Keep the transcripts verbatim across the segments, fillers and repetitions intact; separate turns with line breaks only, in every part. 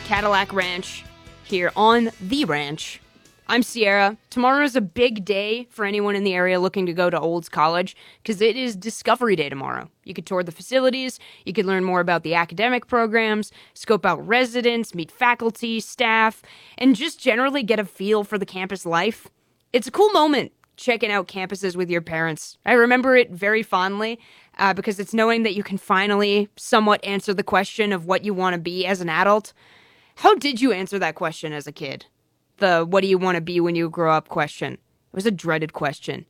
Cadillac Ranch here on The Ranch. I'm Sierra. Tomorrow is a big day for anyone in the area looking to go to Olds College because it is Discovery Day tomorrow. You could tour the facilities, you could learn more about the academic programs, scope out residents, meet faculty, staff, and just generally get a feel for the campus life. It's a cool moment checking out campuses with your parents. I remember it very fondly uh, because it's knowing that you can finally somewhat answer the question of what you want to be as an adult. How did you answer that question as a kid? The what do you want to be when you grow up question. It was a dreaded question.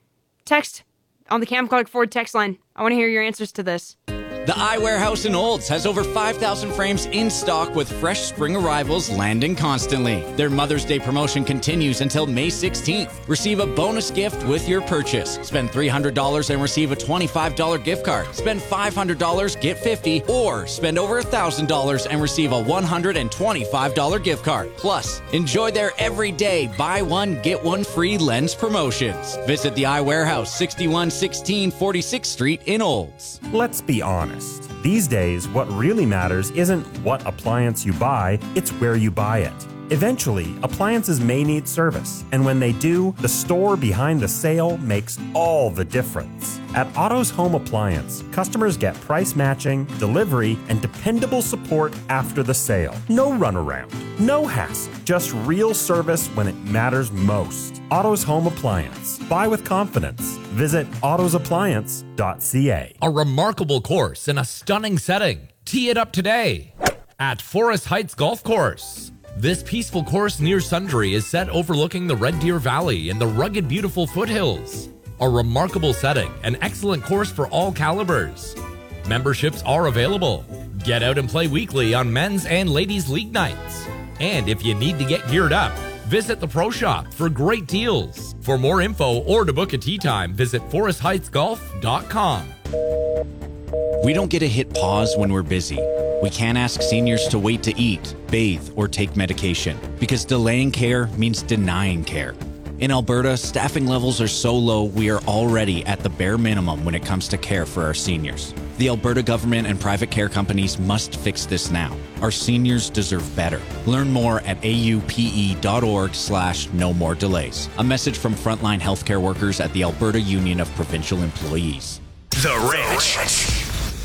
Text on the Cam Clark Ford text line. I want to hear your answers to this.
The Eyewear House in Olds has over five thousand frames in stock with fresh spring arrivals landing constantly. Their Mother's Day promotion continues until May sixteenth. Receive a bonus gift with your purchase. Spend three hundred dollars and receive a twenty-five dollars gift card. Spend five hundred dollars, get fifty dollars, or spend over one thousand dollars and receive a one hundred twenty-five dollars gift card. Plus, enjoy their everyday buy one, get one free lens promotions. Visit the Eyewear House, sixty-one sixteen forty-sixth Street in Olds.
Let's be honest. These days, what really matters isn't what appliance you buy, it's where you buy it. Eventually, appliances may need service, and when they do, the store behind the sale makes all the difference. At Otto's Home Appliance, customers get price matching, delivery, and dependable support after the sale. No runaround, no hassle, just real service when it matters most. Otto's Home Appliance. Buy with confidence. Visit autos appliance dot c a.
A remarkable course in a stunning setting. Tee it up today at Forest Heights Golf Course. This peaceful course near Sundre is set overlooking the Red Deer Valley and the rugged, beautiful foothills. A remarkable setting, an excellent course for all calibers. Memberships are available. Get out and play weekly on men's and ladies' league nights. And if you need to get geared up, visit the Pro Shop for great deals. For more info or to book a tee time, visit forest heights golf dot com.
We don't get to hit pause when we're busy. We can't ask seniors to wait to eat, bathe, or take medication because delaying care means denying care. In Alberta, staffing levels are so low we are already at the bare minimum when it comes to care for our seniors. The Alberta government and private care companies must fix this now. Our seniors deserve better. Learn more at aupe.org slash no more delays. A message from frontline healthcare workers at the Alberta Union of Provincial Employees.
The Ranch.